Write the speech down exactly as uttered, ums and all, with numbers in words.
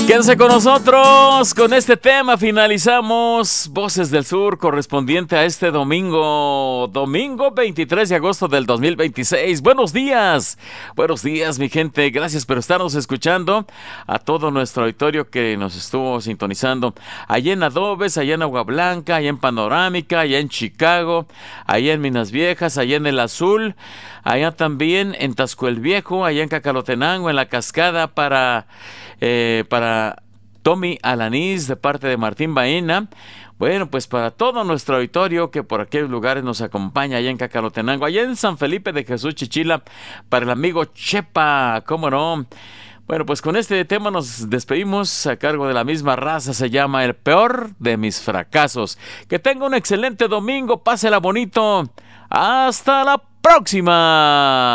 Quédense con nosotros, con este tema finalizamos Voces del Sur correspondiente a este domingo, domingo veintitrés de agosto del dos mil veintiséis. Buenos días, buenos días mi gente, gracias por estarnos escuchando, a todo nuestro auditorio que nos estuvo sintonizando allá en Adobes, allá en Agua Blanca, allá en Panorámica, allá en Chicago, allá en Minas Viejas, allá en El Azul, allá también en Tasco el Viejo, allá en Cacalotenango, en La Cascada, para... Eh, para Tommy Alanís de parte de Martín Baena. Bueno, pues para todo nuestro auditorio que por aquellos lugares nos acompaña allá en Cacalotenango, allá en San Felipe de Jesús Chichila, para el amigo Chepa, cómo no. Bueno, pues con este tema nos despedimos a cargo de la misma raza, se llama El Peor de Mis Fracasos. Que tenga un excelente domingo, pásela bonito. Hasta la próxima.